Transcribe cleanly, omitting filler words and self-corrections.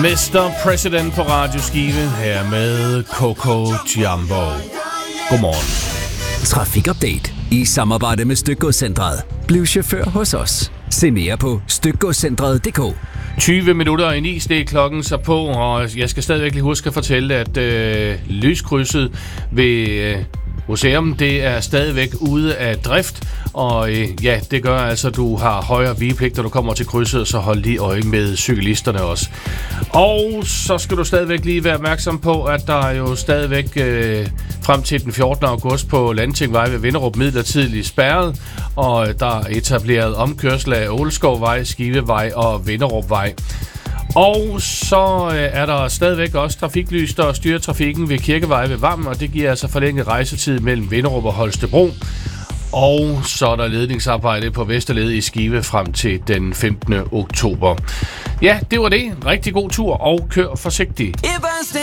Mr. President på Radio Skive her med Coco Jumbo. Godmorgen. Trafikupdate i samarbejde med Stykgodscentret. Bliv chauffør hos os. Se mere på stykgodscentret.dk. 20 minutter i 9 steg klokken så på, og jeg skal stadigvæk lige huske at fortælle, at lyskrydset ved museum, det er stadigvæk ude af drift, og ja, det gør altså, at du har højere vigepligt, når du kommer til krydset, så hold lige øje med cyklisterne også. Og så skal du stadigvæk lige være opmærksom på, at der er jo stadigvæk frem til den 14. august på Landtingvej ved Vinderup midlertidigt spærret, og der er etableret omkørsel af Åleskovvej, Skivevej og Vinderupvej. Og så er der stadigvæk også trafiklys, der styrer trafikken ved Kirkevej ved Vammen, og det giver altså forlænget rejsetid mellem Vinderup og Holstebro. Og så er der ledningsarbejde på Vesterled i Skive frem til den 15. oktober. Ja, det var det. Rigtig god tur, og kør forsigtigt.